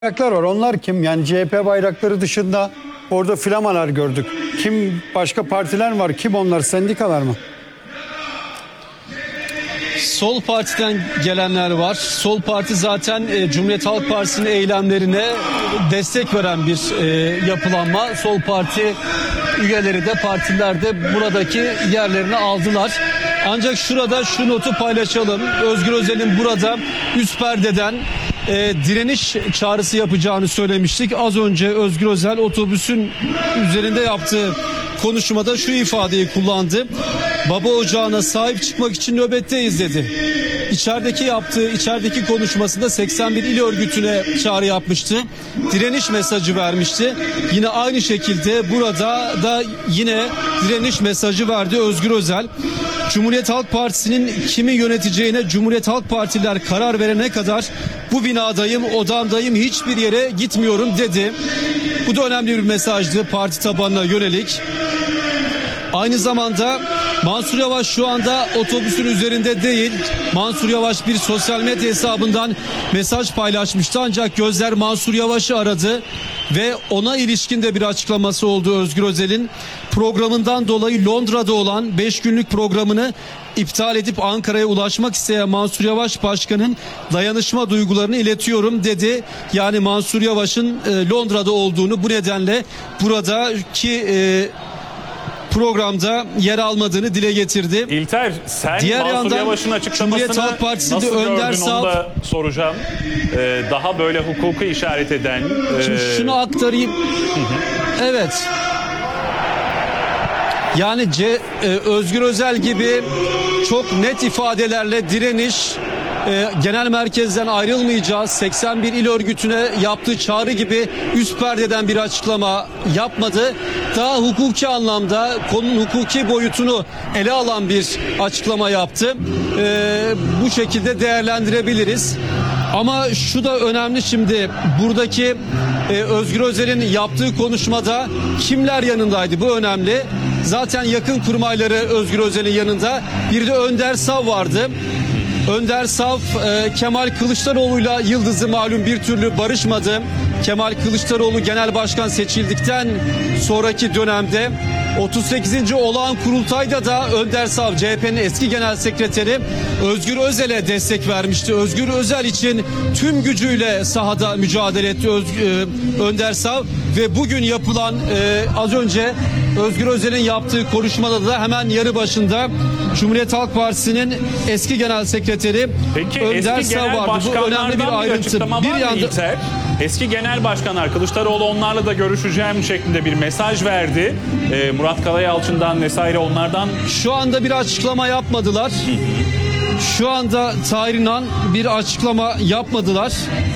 Bayraklar var. Onlar kim? Yani CHP bayrakları dışında orada flamalar gördük. Kim? Başka partiler var. Kim onlar? Sendikalar mı? Sol Parti'den gelenler var. Sol Parti zaten Cumhuriyet Halk Partisi'nin eylemlerine destek veren bir yapılanma. Sol Parti üyeleri de partiler de buradaki yerlerini aldılar. Ancak şurada şu notu paylaşalım. Özgür Özel'in burada üst perdeden direniş çağrısı yapacağını söylemiştik. Az önce Özgür Özel otobüsün üzerinde yaptığı konuşmada şu ifadeyi kullandı. Baba ocağına sahip çıkmak için nöbetteyiz dedi. İçerideki konuşmasında 81 il örgütüne çağrı yapmıştı. Direniş mesajı vermişti. Yine aynı şekilde burada da yine direniş mesajı verdi Özgür Özel. Cumhuriyet Halk Partisi'nin kimi yöneteceğine Cumhuriyet Halk Partililer karar verene kadar bu binadayım, odamdayım, hiçbir yere gitmiyorum dedi. Bu da önemli bir mesajdı parti tabanına yönelik. Aynı zamanda Mansur Yavaş şu anda otobüsün üzerinde değil. Mansur Yavaş bir sosyal medya hesabından mesaj paylaşmıştı. Ancak gözler Mansur Yavaş'ı aradı ve ona ilişkin de bir açıklaması oldu Özgür Özel'in. Programından dolayı Londra'da olan 5 günlük programını iptal edip Ankara'ya ulaşmak isteyen Mansur Yavaş Başkan'ın dayanışma duygularını iletiyorum dedi. Yani Mansur Yavaş'ın Londra'da olduğunu, bu nedenle buradaki programda yer almadığını dile getirdi. İlter, sen Diğer Mansur yandan Yavaş'ın açıklamasını Cumhuriyet Halk Partisi'nde nasıl Önder gördün onu da soracağım. Daha böyle hukuku işaret eden... Şimdi şunu aktarayım. Evet. Yani Özgür Özel gibi çok net ifadelerle direniş, genel merkezden ayrılmayacağız, 81 il örgütüne yaptığı çağrı gibi üst perdeden bir açıklama yapmadı. Daha hukuki anlamda konunun hukuki boyutunu ele alan bir açıklama yaptı. Bu şekilde değerlendirebiliriz. Ama şu da önemli, şimdi buradaki Özgür Özel'in yaptığı konuşmada kimler yanındaydı, bu önemli. Zaten yakın kurmayları Özgür Özel'in yanında. Bir de Önder Sav vardı. Önder Sav Kemal Kılıçdaroğlu'yla yıldızı malum bir türlü barışmadı. Kemal Kılıçdaroğlu genel başkan seçildikten sonraki dönemde 38. olağan kurultayda da Önder Sav, CHP'nin eski genel sekreteri, Özgür Özel'e destek vermişti. Özgür Özel için tüm gücüyle sahada mücadele etti Önder Sav ve bugün yapılan az önce Özgür Özel'in yaptığı konuşmada da hemen yanı başında Cumhuriyet Halk Partisi'nin eski genel sekreteri Önder Sav vardı. Bu önemli bir ayrıntı. Bir yanda eski genel başkanlar Kılıçdaroğlu onlarla da görüşeceğim şeklinde bir mesaj verdi. Murat Karayalçın'dan vesaire onlardan. Şu anda bir açıklama yapmadılar. Şu anda Tahir İnan bir açıklama yapmadılar.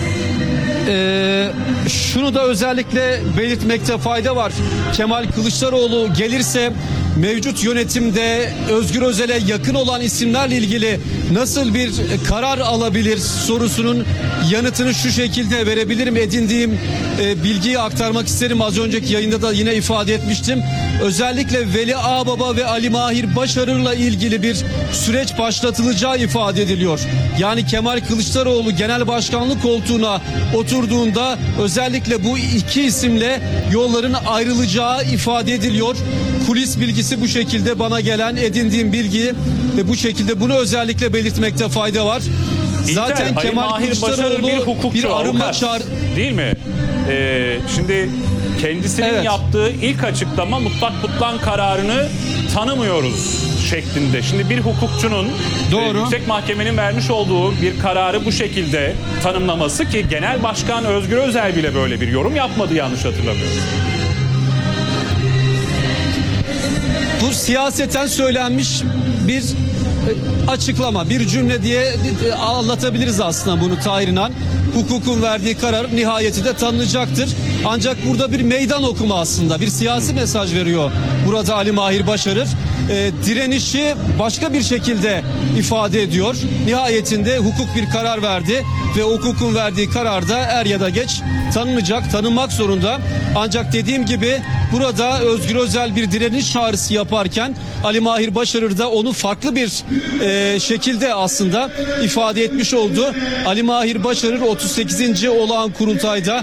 Şunu da özellikle belirtmekte fayda var. Kemal Kılıçdaroğlu gelirse mevcut yönetimde Özgür Özel'e yakın olan isimlerle ilgili nasıl bir karar alabilir sorusunun yanıtını şu şekilde verebilirim. Edindiğim bilgiyi aktarmak isterim. Az önceki yayında da yine ifade etmiştim. Özellikle Veli Ağbaba ve Ali Mahir Başarır'la ilgili bir süreç başlatılacağı ifade ediliyor. Yani Kemal Kılıçdaroğlu genel başkanlık koltuğuna oturduğunda özellikle bu iki isimle yolların ayrılacağı ifade ediliyor. Kulis bilgisi bu şekilde, bana gelen edindiğim bilgi ve bu şekilde bunu özellikle belirtmekte fayda var. Zaten İlter, Kemal Kılıçdaroğlu bir arınma çağrı değil mi? Şimdi kendisinin yaptığı ilk açıklama mutlak butlan kararını tanımıyoruz şeklinde. Şimdi bir hukukçunun Yüksek Mahkemenin vermiş olduğu bir kararı bu şekilde tanımlaması, ki Genel Başkan Özgür Özel bile böyle bir yorum yapmadı yanlış hatırlamıyorum. Bu siyaseten söylenmiş bir açıklama, bir cümle diye anlatabiliriz aslında bunu Tahir İnan. Hukukun verdiği karar nihayeti de tanınacaktır. Ancak burada bir meydan okuma aslında, bir siyasi mesaj veriyor burada Ali Mahir Başarır. direnişi başka bir şekilde ifade ediyor. Nihayetinde hukuk bir karar verdi ve hukukun verdiği karar da er ya da geç tanınacak, tanınmak zorunda. Ancak dediğim gibi burada Özgür Özel bir direniş çağrısı yaparken Ali Mahir Başarır da onu farklı bir şekilde aslında ifade etmiş oldu. Ali Mahir Başarır 38. olağan kurultayda